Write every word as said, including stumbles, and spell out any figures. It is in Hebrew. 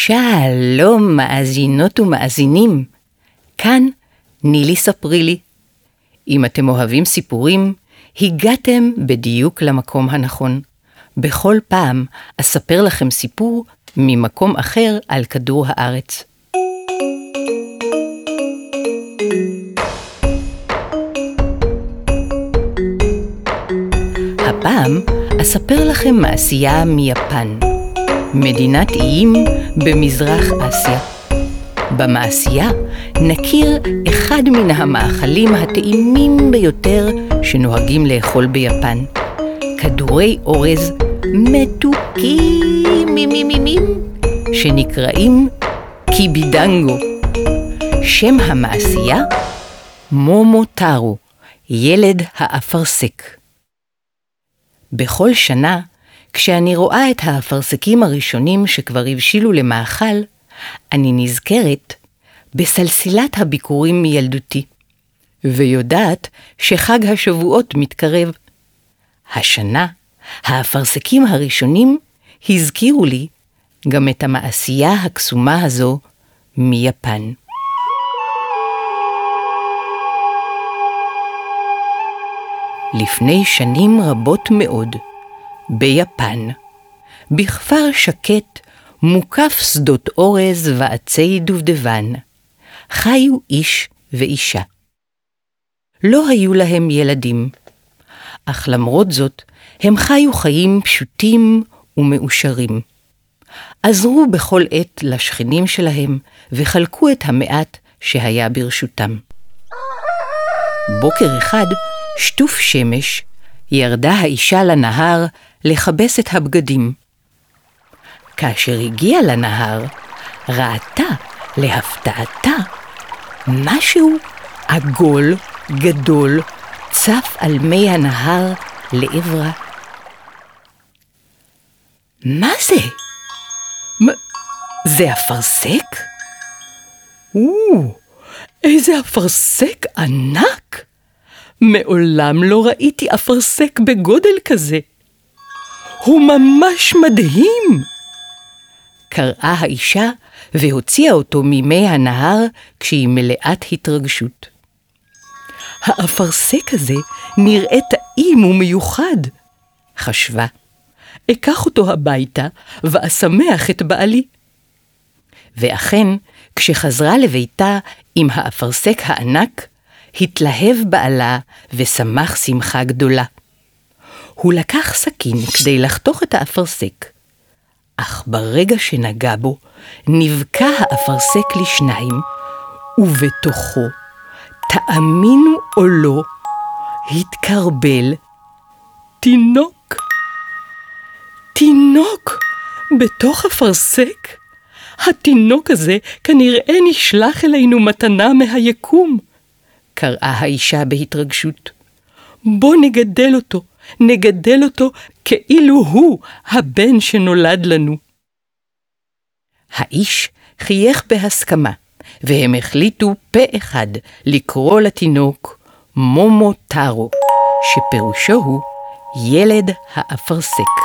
שלום מאזינות ומאזינים, כאן נילי ספרי לי. אם אתם אוהבים סיפורים, הגעתם בדיוק למקום הנכון. בכל פעם אספר לכם סיפור ממקום אחר על כדור הארץ. הפעם אספר לכם מעשייה מיפן, מדינת איים במזרח אסיה. במעשייה נכיר אחד מן המאכלים הטעימים ביותר שנוהגים לאכול ביפן. כדורי אורז מתוקים מימימימים שנקראים קיבידנגו. שם המעשייה מומוטארו, ילד האפרסק. בכל שנה, כשאני רואה את האפרסקים הראשונים שכבר הבשילו למאכל, אני נזכרת בסלסילת הביקורים מילדותי, ויודעת שחג השבועות מתקרב. השנה, האפרסקים הראשונים הזכירו לי גם את המעשייה הקסומה הזו מיפן. לפני שנים רבות מאוד, ביפן, בכפר שקט מוקף שדות אורז ועצי דובדבן, חיו איש ואישה. לא היו להם ילדים, אך למרות זאת הם חיו חיים פשוטים ומאושרים. עזרו בכל עת לשכנים שלהם וחלקו את המעט שהיה ברשותם. בוקר אחד, שטוף שמש, ירדה האישה לנהר לחבש את הבגדים. כאשר הגיעה לנהר, ראתה להפתעתה משהו עגול גדול צף על מי הנהר לעברה. מה זה? מה? זה אפרסק? או, איזה אפרסק ענק! מעולם לא ראיתי אפרסק בגודל כזה. הוא ממש מדהים! קראה האישה והוציאה אותו ממי הנהר כשהיא מלאת התרגשות. האפרסק הזה נראה טעים ומיוחד, חשבה. אקח אותו הביתה ואשמח את בעלי. ואכן, כשחזרה לביתה עם האפרסק הענק, התלהב בעלה ושמח שמחה גדולה. הוא לקח סכין כדי לחתוך את האפרסק, אך ברגע שנגע בו, נבקע האפרסק לשניים, ובתוכו, תאמינו או לא, התקרבל תינוק. תינוק בתוך אפרסק? התינוק הזה כנראה נשלח אלינו מתנה מהיקום, קראה האישה בהתרגשות. בוא נגדל אותו, נגדל אותו כאילו הוא הבן שנולד לנו. האיש חייך בהסכמה, והם החליטו פה אחד לקרוא לתינוק מומוטארו, שפירושו הוא ילד האפרסק.